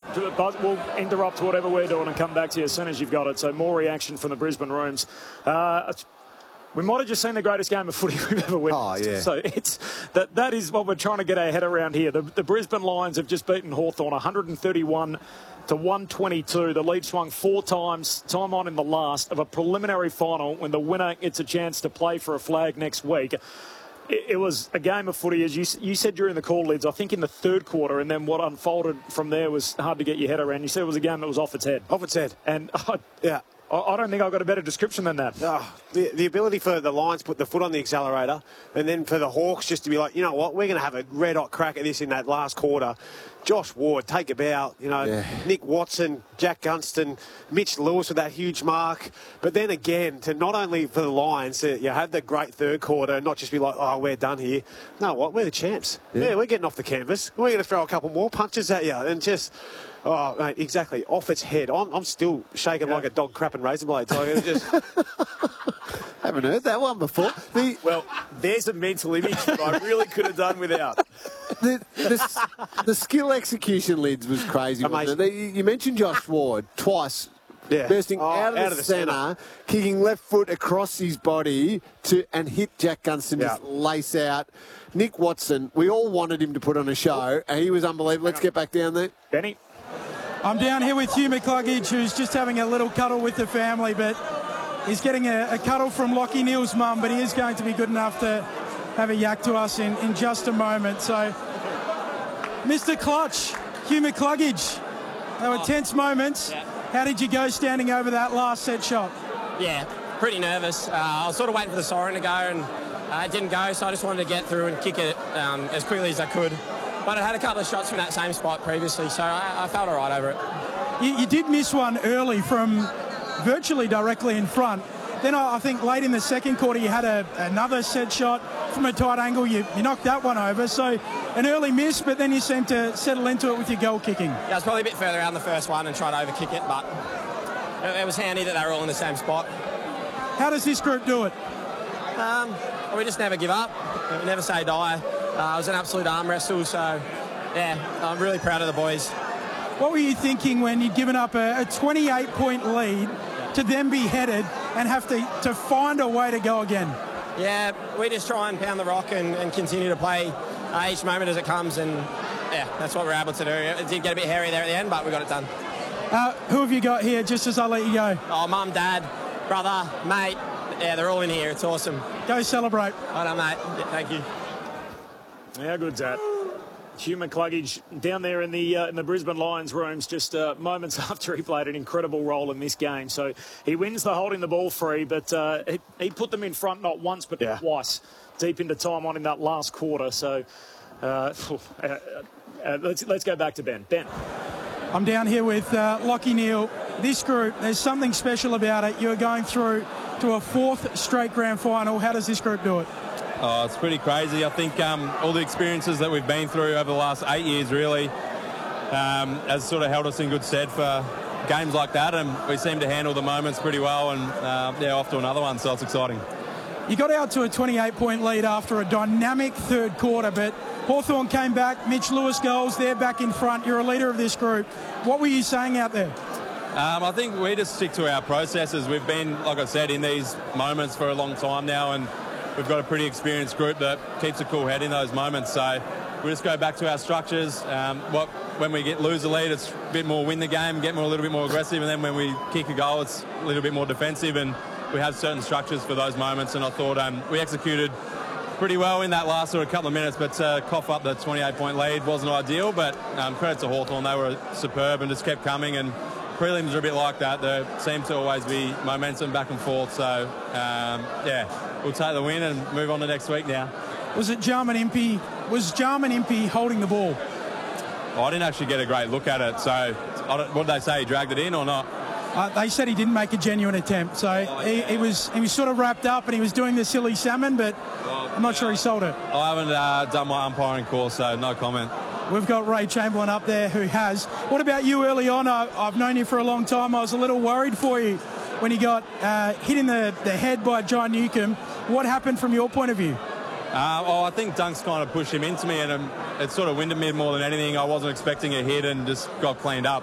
but we'll interrupt whatever we're doing and come back to you as soon as you've got it. So more reaction from the Brisbane Rooms. We might have just seen the greatest game of footy we've ever witnessed. Oh, yeah. So it's that is what we're trying to get our head around here. The Brisbane Lions have just beaten Hawthorn 131 to 122. The lead swung 4 times, time on in the last of a preliminary final when the winner gets a chance to play for a flag next week. It was a game of footy, as you said during the call, Lids, I think in the third quarter, and then what unfolded from there was hard to get your head around. You said it was a game that was off its head. Off its head. And yeah. I don't think I've got a better description than that. The ability for the Lions to put the foot on the accelerator, and then for the Hawks just to be like, you know what, we're going to have a red-hot crack at this in that last quarter. Josh Ward, take a bow, Nick Watson, Jack Gunston, Mitch Lewis with that huge mark. But then again, to not only for the Lions, to have the great third quarter and not just be like, oh, we're done here. No, what, we're the champs. Yeah, we're getting off the canvas. We're going to throw a couple more punches at you and just... Oh, mate, exactly. Off its head. I'm still shaking like a dog crapping razor blades. Haven't heard that one before. Well, there's a mental image that I really could have done without. The skill execution, Lids, was crazy. Wasn't it? You mentioned Josh Ward twice. Yeah. Bursting out of the centre, kicking left foot across his body and hit Jack Gunston, just lace out. Nick Watson, we all wanted him to put on a show, and he was unbelievable. Let's get back down there. Benny? I'm down here with Hugh McCluggage, who's just having a little cuddle with the family, but he's getting a cuddle from Lachie Neal's mum, but he is going to be good enough to have a yak to us in just a moment. So, Mr. Clutch, Hugh McCluggage, they were tense moments. Yeah. How did you go standing over that last set shot? Yeah, pretty nervous. I was sort of waiting for the siren to go, and it didn't go, so I just wanted to get through and kick it as quickly as I could. But I had a couple of shots from that same spot previously, so I felt all right over it. You did miss one early from virtually directly in front. Then I think late in the second quarter you had another set shot from a tight angle. You knocked that one over. So an early miss, but then you seemed to settle into it with your goal kicking. Yeah, I was probably a bit further out in the first one and tried to overkick it, but it was handy that they were all in the same spot. How does this group do it? We just never give up. We never say die. It was an absolute arm wrestle, so yeah, I'm really proud of the boys. What were you thinking when you'd given up a 28-point lead to then be headed and have to find a way to go again? Yeah, we just try and pound the rock and continue to play each moment as it comes, and yeah, that's what we're able to do. It did get a bit hairy there at the end, but we got it done. Who have you got here, just as I let you go? Oh, mum, dad, brother, mate. Yeah, they're all in here. It's awesome. Go celebrate. Well done, mate. Yeah, thank you. How good's that? Hugh McCluggage down there in the Brisbane Lions rooms just moments after he played an incredible role in this game. So he wins the holding the ball free, but he put them in front not once but twice deep into time on in that last quarter. So let's go back to Ben. Ben. I'm down here with Lachie Neal. This group, there's something special about it. You're going through to a 4th straight grand final. How does this group do it? Oh, it's pretty crazy. I think all the experiences that we've been through over the last 8 years really has sort of held us in good stead for games like that, and we seem to handle the moments pretty well, and off to another one, so it's exciting. You got out to a 28-point lead after a dynamic third quarter, but Hawthorn came back, Mitch Lewis goals, they're back in front. You're a leader of this group. What were you saying out there? I think we just stick to our processes. We've been, like I said, in these moments for a long time now, and we've got a pretty experienced group that keeps a cool head in those moments. So we just go back to our structures. When we lose a lead, it's a bit more win the game, get a little bit more aggressive, and then when we kick a goal, it's a little bit more defensive, and we have certain structures for those moments. And I thought we executed pretty well in that last sort of couple of minutes, but cough up the 28-point lead wasn't ideal, but credit to Hawthorn, they were superb and just kept coming, and prelims are a bit like that. There seems to always be momentum back and forth, so we'll take the win and move on to next week now. Was Jarman Impey holding the ball? I didn't actually get a great look at it, so what did they say, he dragged it in or not? They said he didn't make a genuine attempt, so he was sort of wrapped up and he was doing the silly salmon, but I'm not sure he sold it. I haven't done my umpiring course, so no comment. We've got Ray Chamberlain up there who has. What about you early on? I've known you for a long time. I was a little worried for you when you got hit in the head by John Newcomb. What happened from your point of view? I think Dunks kind of pushed him into me, and it sort of winded me more than anything. I wasn't expecting a hit and just got cleaned up.